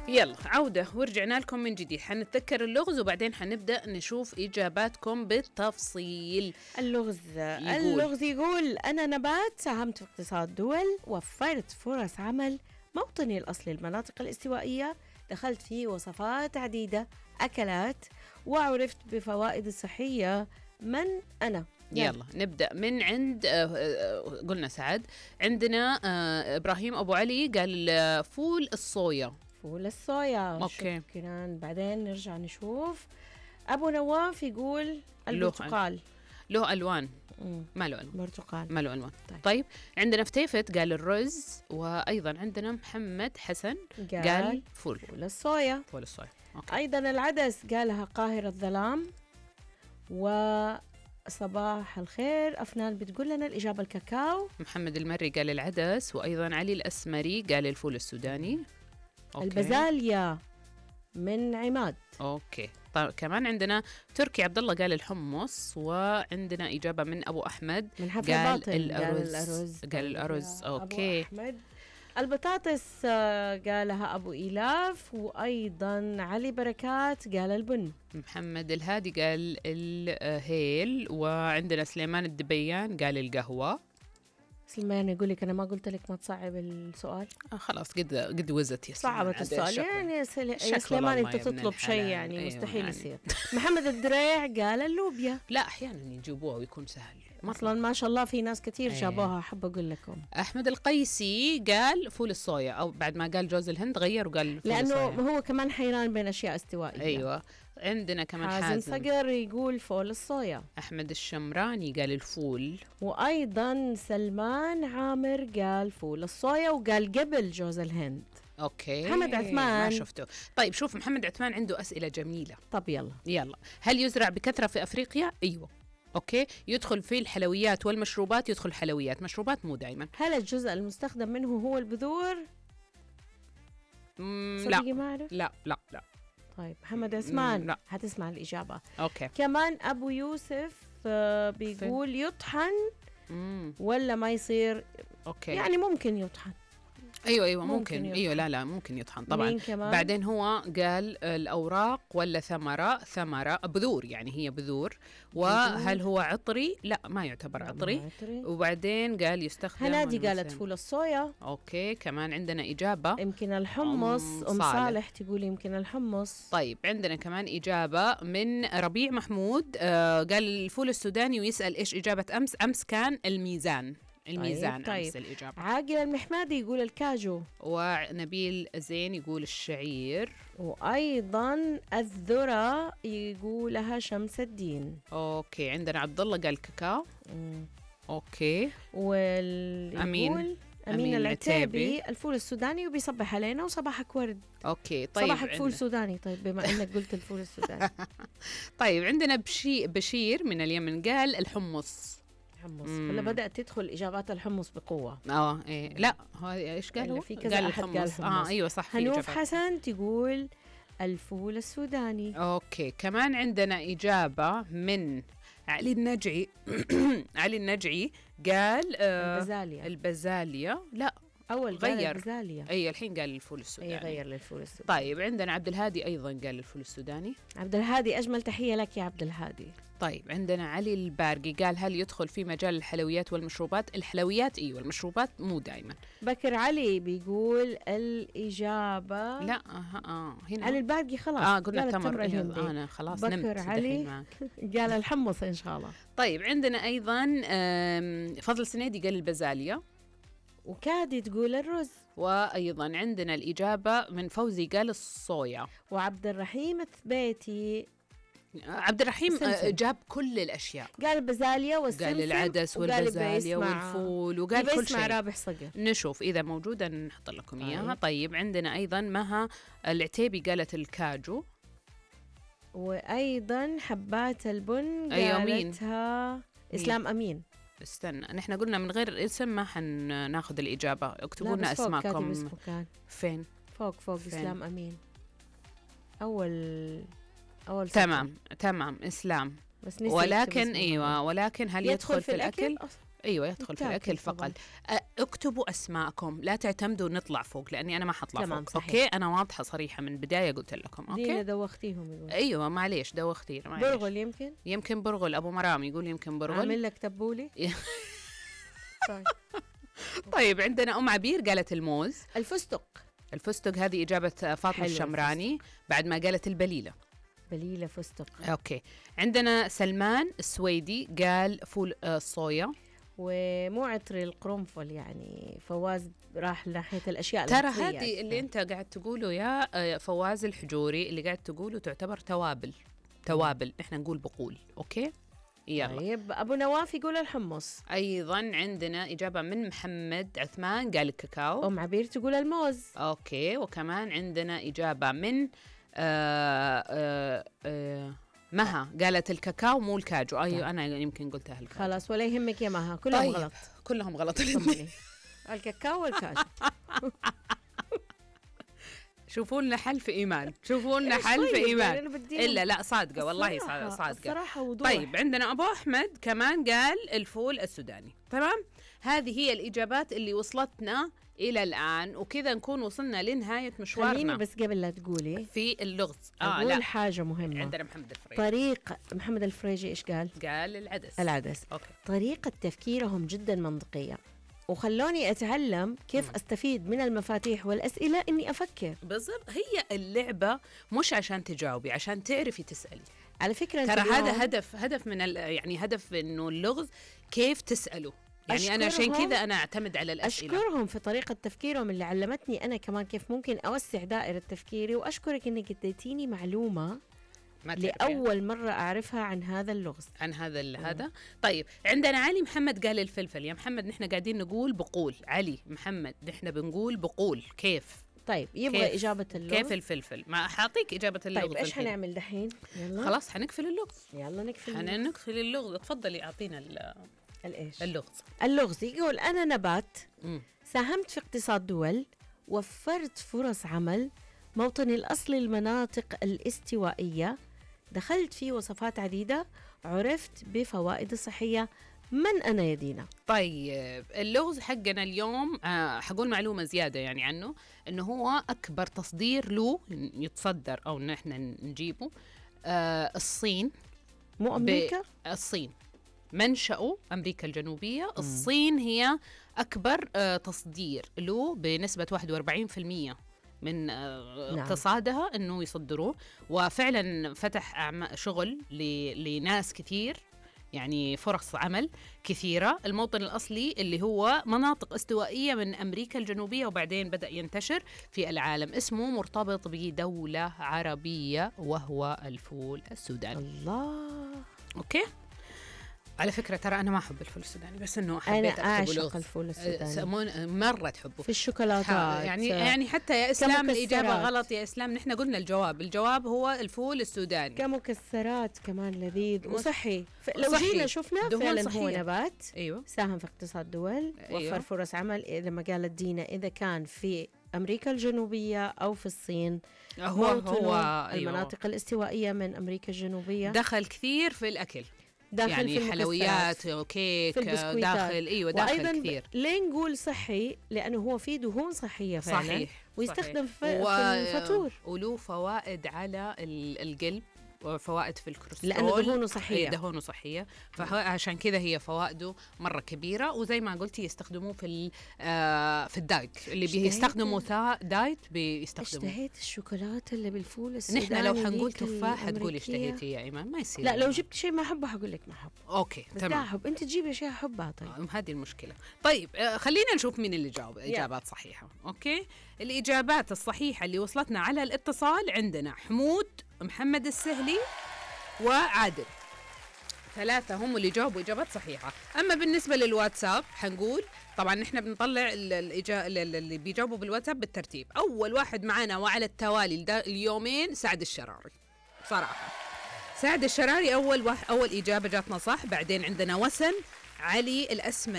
يلا عودة ورجعنا لكم من جديد. حنتذكر اللغز وبعدين حنبدأ نشوف إجاباتكم بالتفصيل. اللغز يقول أنا نبات ساهمت في اقتصاد دول، وفرت فرص عمل، موطني الأصلي المناطق الاستوائية، دخلت فيه وصفات عديدة أكلات، وعرفت بفوائد الصحية. من أنا؟ يلا نبدأ من عند قلنا سعد. عندنا إبراهيم أبو علي قال فول الصويا. فول الصويا. أوكي. شكرا. بعدين نرجع نشوف. أبو نواف يقول البرتقال. له ألوان. ما له ألوان. برتقال ما له ألوان. طيب عندنا فتيفت قال الرز. وأيضا عندنا محمد حسن قال فول الصويا. فول الصويا. أوكي. أيضا العدس قالها قاهر الظلام. وصباح الخير أفنان بتقول لنا الإجابة الكاكاو. محمد المري قال العدس. وأيضا علي الأسمري قال الفول السوداني. أوكي. البزاليا من عماد. اوكي. طيب كمان عندنا تركي عبد الله قال الحمص. وعندنا اجابه من ابو احمد قال الارز. قال الارز. اوكي. أبو أحمد. البطاطس قالها ابو ايلاف. وايضا علي بركات قال البن. محمد الهادي قال الهيل. وعندنا سليمان الدبيان قال القهوه. سليمان يقول لك أنا ما قلت لك ما تصعب السؤال. خلاص قد وزت يا صعبت السؤال يعني يا سليمان أنت تطلب شيء يعني أيوة مستحيل يعني. يصير. محمد الدريع قال اللوبيا. لا أحيانا يجيبوها ويكون سهل. أصلا ما شاء الله في ناس كتير جابوها. أحب أقول لكم. أحمد القيسي قال فول الصويا. أو بعد ما قال جوز الهند غير وقال فول لأنه الصويا. هو كمان حيران بين أشياء استوائية. أيوة. عندنا كمان حازم صقر يقول فول الصويا. أحمد الشمراني قال الفول. وأيضا سلمان عامر قال فول الصويا وقال قبل جوز الهند. اوكي. محمد عثمان ما شفته. طيب شوف محمد عثمان عنده أسئلة جميلة. طب يلا. هل يزرع بكثرة في أفريقيا؟ أيوة. اوكي. يدخل في الحلويات والمشروبات. يدخل حلويات مشروبات مو دائما. هل الجزء المستخدم منه هو البذور؟ لا ما أعرف. لا. طيب محمد عثمان هتسمع الإجابة. اوكي. كمان أبو يوسف بيقول يطحن ولا ما يصير. اوكي. يعني ممكن يطحن. ايوه ممكن ايوه لا ممكن يطحن طبعا. بعدين هو قال الاوراق ولا ثمره بذور يعني هي بذور. وهل هو عطري؟ لا ما يعتبر عطري. وبعدين قال يستخدم. هنادي قالت فول الصويا. اوكي. كمان عندنا اجابه يمكن الحمص. صالح تقول يمكن الحمص. طيب عندنا كمان اجابه من ربيع محمود قال الفول السوداني. ويسال ايش اجابه امس كان الميزان. طيب. أمس الإجابة. عاقل المحمادي يقول الكاجو. ونبيل زين يقول الشعير. وأيضا الذرة يقولها شمس الدين. أوكي. عندنا عبد الله قال كاكاو. أوكي. أمين العتيبي الفول السوداني وبيصبح علينا وصباحك ورد. أوكي. طيب صباحك فول سوداني. طيب بما أنك قلت الفول السوداني. طيب عندنا بشير من اليمن قال الحمص. ولا بدأت تدخل إجابات الحمص بقوة. إيه لا هو إيش قالوا؟ في كذا قال الحمص. أيوة صح. هنوف حسن تقول الفول السوداني. أوكي. كمان عندنا إجابة من علي النجعي. علي النجعي قال البزالية. لا أول غير البزالية. الحين قال الفول السوداني. غير للفول السوداني. طيب عندنا عبد الهادي أيضا قال الفول السوداني. عبد الهادي أجمل تحية لك يا عبد الهادي. طيب عندنا علي البارقي قال هل يدخل في مجال الحلويات والمشروبات؟ الحلويات أيوة المشروبات مو دائما. بكر علي بيقول الإجابة. لا هنا علي البارقي خلاص. قلنا تمر. أنا خلاص بكر علي قال الحمص إن شاء الله. طيب عندنا أيضا فضل سنيدي قال البزالية. وكادي تقول الرز. وأيضا عندنا الإجابة من فوزي قال الصويا. وعبد الرحيم الثبيتي. عبد الرحيم جاب كل الأشياء. قال البزالية والسمسم. قال العدس والبزالية والفول وقال كل شيء. رابح صقر. نشوف إذا موجودة نحط لكم إياها. طيب عندنا أيضا مها العتيبي قالت الكاجو. وأيضا حبات البن قالتها إسلام أمين. استنى نحن قلنا من غير الاسم ما حناخذ الإجابة. اكتبوا لنا اسماءكم. فين؟ فوق إسلام أمين. أول تمام إسلام. بس ولكن ولكن هل يدخل في الأكل؟ ايوه يدخل في الاكل فقط. اكتبوا اسماءكم، لا تعتمدوا نطلع فوق، لاني انا ما حطلع فوق. صحيح. اوكي انا واضحه صريحه من البدايه قلت لكم. اوكي دينا دوختيهم يقول. ايوه معليش دوختينا. برغل يمكن برغل. ابو مرام يقول يمكن برغل. اعمل لك تبولي. طيب عندنا ام عبير قالت الموز. الفستق هذه اجابه فاطمه الشمراني بعد ما قالت البليله. بليله فستق. اوكي عندنا سلمان السويدي قال فول الصويا. ومو عطر القرنفل، يعني فواز راح ناحيه الاشياء ترى هذه اللي انت قاعد تقوله يا فواز الحجوري، اللي قاعد تقوله تعتبر توابل. احنا نقول بقول. اوكي يلا. طيب ابو نواف يقول الحمص. ايضا عندنا اجابه من محمد عثمان قال الكاكاو. ام عبير تقول الموز. اوكي وكمان عندنا اجابه من مها قالت الكاكاو مو الكاجو. ايوه انا يمكن قلتها الكاجو. خلاص ولا يهمك يا مها، كلهم طيب. غلط. كلهم غلط. الكاكاو والكاجو. شوفوا لنا حل في ايمان. الا لا صادقه والله صادقه الصراحه وضوح. طيب عندنا ابو احمد كمان قال الفول السوداني. تمام، هذه هي الاجابات اللي وصلتنا الى الان، وكذا نكون وصلنا لنهايه مشوارنا. خليني بس قبل لا تقولي في اللغز أقول لا حاجه مهمه. عندنا محمد الفريجي. طريق محمد الفريجي ايش قال العدس. أوكي. طريقه تفكيرهم جدا منطقيه، وخلوني أتعلم كيف أستفيد من المفاتيح والأسئلة إني أفكر. بالضبط، هي اللعبة مش عشان تجاوبي، عشان تعرفي تسألي. على فكرة ترى هذا هدف من يعني هدف إنه اللغز كيف تسأله. يعني أنا عشان كذا أنا أعتمد على الأسئلة. أشكرهم في طريقة تفكيرهم اللي علمتني أنا كمان كيف ممكن أوسع دائرة تفكيري، وأشكرك إنك اديتيني معلومة لأول مرة أعرفها عن هذا اللغز. هذا. طيب عندنا علي محمد قال الفلفل. يا محمد نحن قاعدين نقول بقول. علي محمد نحن بنقول بقول. كيف؟ طيب يبغى كيف؟ إجابة اللغز. كيف الفلفل؟ ما حاطيك إجابة اللغز. طيب إيش حنعمل دحين؟ خلاص حنقفل اللغز. يلا نقفل اللغز. تفضلي أعطينا الإيش؟ اللغز يقول أنا نبات ساهمت في اقتصاد دول، وفرت فرص عمل، موطني الأصلي المناطق الاستوائية، دخلت في وصفات عديدة، عرفت بفوائد الصحية. من أنا يا دينا؟ طيب اللغز حقنا اليوم حقول معلومة زيادة يعني عنه، إنه هو أكبر تصدير له يتصدر أو نحن نجيبه الصين. مو أمريكا؟ الصين منشأه أمريكا الجنوبية. الصين هي أكبر تصدير له بنسبة 41% من اقتصادها انه يصدروه، وفعلا فتح شغل لناس كثير، يعني فرص عمل كثيرة. الموطن الأصلي اللي هو مناطق استوائية من أمريكا الجنوبية، وبعدين بدأ ينتشر في العالم. اسمه مرتبط بدولة عربية وهو الفول السوداني. الله. أوكي. على فكرة ترى أنا ما أحب الفول السوداني، بس إنه حبيت أنا أعشق الفول السوداني. مرة تحبه في الشوكولاتات يعني حتى يا إسلام الإجابة غلط يا إسلام. نحن قلنا الجواب هو الفول السوداني. كمكسرات كمان لذيذ وصحي. لو جينا شفنا فعلا هو نبات. أيوة. ساهم في اقتصاد دول. أيوة. وفر فرص عمل. لما قالت دينا إذا كان في أمريكا الجنوبية أو في الصين، هو المناطق الاستوائية من أمريكا الجنوبية. دخل كثير في الأكل، داخل يعني في حلويات وكيك داخل. ايوه داخل كثير. ليه نقول صحي؟ لانه هو فيه دهون صحيه فعلا. صحيح. ويستخدم في الفطور، وله فوائد على القلب وفوائد في الكوليسترول لأنه دهونه صحية. دهونه صحية، فعشان كذا هي فوائده مرة كبيرة. وزي ما قلتي يستخدموه في الدايت، اللي بيستخدموا دايت بيستخدموا. اشتهيت الشوكولاتة اللي بالفول السوداني. نحن لو حنقول تفاح حتقولي اشتهيتي يا إيمان، ما يصير. لا لو جبت شيء ما أحبه حقول لك ما أحبه. أوكي بس تمام. أحب أنت تجيبي شيء أحبها. طيب هذه المشكلة. طيب خلينا نشوف مين اللي جاوب إجابات صحيحة. أوكي، الإجابات الصحيحة اللي وصلتنا على الاتصال عندنا حمود، محمد السهلي، وعادل. 3 هم اللي جاوبوا إجابات صحيحة. أما بالنسبة للواتساب حنقول طبعا نحن بنطلع اللي بيجاوبوا بالواتساب بالترتيب. أول واحد معنا وعلى التوالي اليومين سعد الشراري. صراحة سعد الشراري أول إجابة جاتنا صح. بعدين عندنا وسن، علي الأسمر